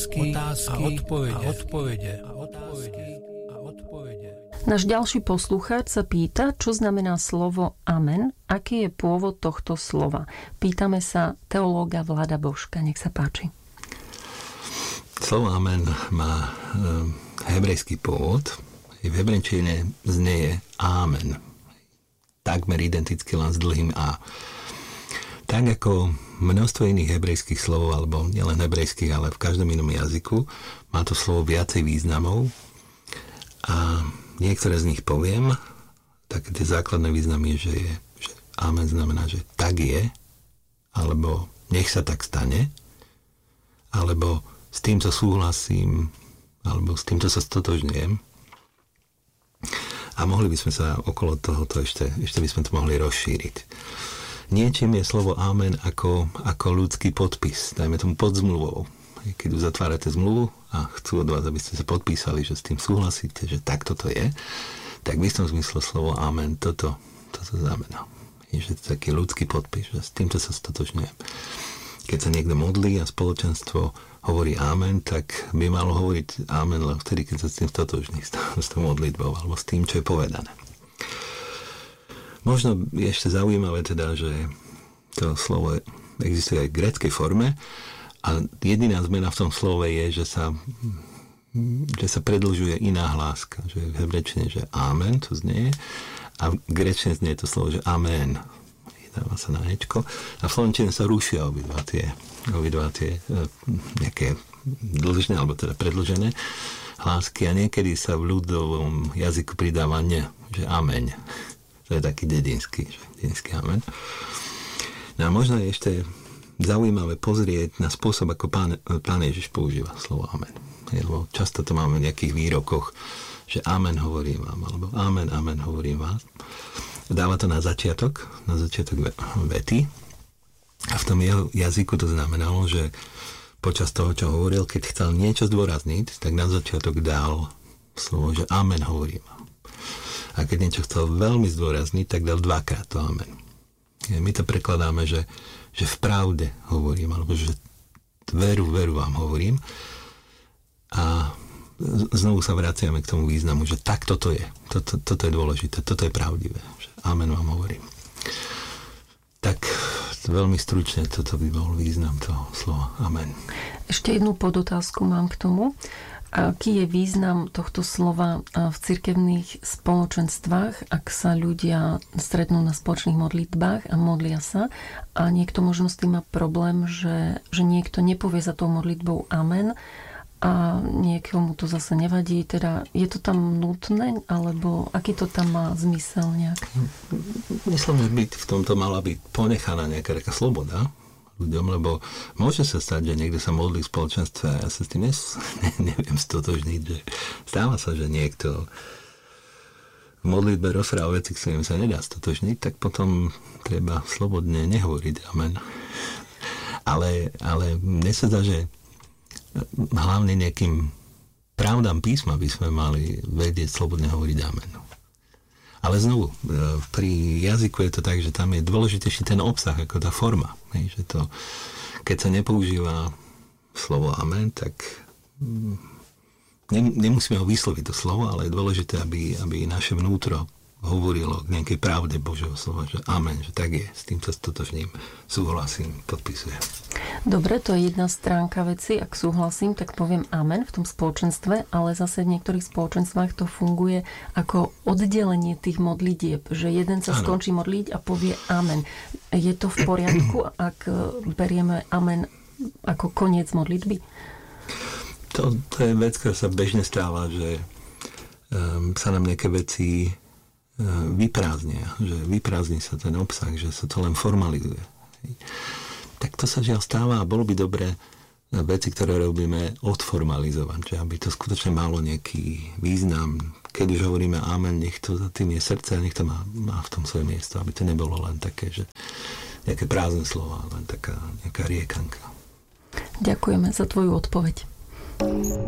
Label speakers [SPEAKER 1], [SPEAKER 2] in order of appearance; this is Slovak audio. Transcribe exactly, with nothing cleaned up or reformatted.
[SPEAKER 1] Otázky, otázky a odpovede. A odpovede. A otázky a odpovede.
[SPEAKER 2] Náš ďalší poslucháč sa pýta, čo znamená slovo amen, aký je pôvod tohto slova. Pýtame sa teológa Vlada Božka. Nech sa páči.
[SPEAKER 3] Slovo amen má e, hebrejský pôvod. V hebrejčine znieje amen. Takmer identicky, len s dlhým a. Tak ako množstvo iných hebrejských slov, alebo nielen hebrejských, ale v každom inom jazyku, má to slovo viacej významov a niektoré z nich poviem. Také tie základné významy, že, je, že amen znamená, že tak je, alebo nech sa tak stane, alebo s týmto súhlasím, alebo s týmto sa stotožňujem. A mohli by sme sa okolo tohoto ešte, ešte by sme to mohli rozšíriť. Niečím je slovo amen ako, ako ľudský podpis, dajme tomu pod zmluvou. Keď uzatvárate zmluvu a chcú od vás, aby ste sa podpísali, že s tým súhlasíte, že takto to je, tak v istom zmysle slovo amen toto, toto znamená. Je, že to je taký ľudský podpis, že s týmto sa stotožňujem. Keď sa niekto modlí a spoločenstvo hovorí amen, tak by malo hovoriť amen len vtedy, keď sa s tým stotožní, s tou modlitbou alebo s tým, čo je povedané. Možno je ešte zaujímavé teda, že to slovo existuje aj v gréckej forme a jediná zmena v tom slove je, že sa, že sa predĺžuje iná hláska. Že v hebrečine, že amen, to znie, a v gréčine znie to slovo, že amen. Dáva sa na hečko. A v slovenčine sa rušia obidva tie, obidva tie nejaké dlžné, alebo teda predĺžené hlásky a niekedy sa v ľudovom jazyku pridáva ne, že amen. To je taký dedinský, dedinský amen. No a možno je ešte zaujímavé pozrieť na spôsob, ako pán, pán Ježiš používa slovo amen. Lebo často to máme v nejakých výrokoch, že amen hovorím vám, alebo amen, amen hovorím vás. Dáva to na začiatok, na začiatok vety. A v tom jeho jazyku to znamenalo, že počas toho, čo hovoril, keď chcel niečo zdôrazniť, tak na začiatok dal slovo, že amen hovorím vám. A keď niečo chcel veľmi zdôrazniť, tak dal dvakrát to amen. My to prekladáme, že, že v pravde hovorím, alebo že veru, veru vám hovorím. A znovu sa vraciame k tomu významu, že tak toto je. Toto, toto je dôležité, toto je pravdivé. Že amen vám hovorím. Tak veľmi stručne toto by bol význam toho slova amen.
[SPEAKER 2] Ešte jednu podotázku mám k tomu. Aký je význam tohto slova v cirkevných spoločenstvách, ak sa ľudia stretnú na spoločných modlitbách a modlia sa a niekto možno s tým má problém, že, že niekto nepovie za tou modlitbou amen a niekomu to zase nevadí, teda je to tam nutné, alebo aký to tam má zmysel nejak?
[SPEAKER 3] Myslím, že byť v tomto mala byť ponechaná nejaká taká sloboda ľuďom, lebo môže sa stať, že niekto sa modlí v spoločenstve a ja sa s tým nes, ne, neviem stotožniť, že stáva sa, že niekto v modlitbe rozpráva veci, ktorým sa nedá stotožniť, tak potom treba slobodne nehovoriť amen. Ale, ale mne sa zdá, že hlavne nejakým pravdám písma by sme mali vedieť slobodne hovoriť amen. Ale znovu, pri jazyku je to tak, že tam je dôležitejší ten obsah, ako tá forma. Hej, že to, keď sa nepoužíva slovo amen, tak nemusíme ho vysloviť to slovo, ale je dôležité, aby, aby naše vnútro hovorilo k nejakej pravde Božieho slova, že amen, že tak je, s týmto stotožním súhlasím, podpisujem.
[SPEAKER 2] Dobre, to je jedna stránka veci. Ak súhlasím, tak poviem amen v tom spoločenstve, ale zase v niektorých spoločenstvách to funguje ako oddelenie tých modlitieb, že jeden sa ano. Skončí modliť a povie amen. Je to v poriadku, ak berieme amen ako koniec modlitby?
[SPEAKER 3] To, to je vec, ktorá sa bežne stáva, že um, sa nám nejaké veci um, vyprázdnia, že vyprázdni sa ten obsah, že sa to len formalizuje. Tak to sa žiaľ stáva a bolo by dobré veci, ktoré robíme, odformalizovať, že aby to skutočne malo nejaký význam. Keď už hovoríme amen, nech to za tým je srdce a nech to má, má v tom svoje miesto, aby to nebolo len také, že nejaké prázdne slova, len taká nejaká riekanka.
[SPEAKER 2] Ďakujeme za tvoju odpoveď.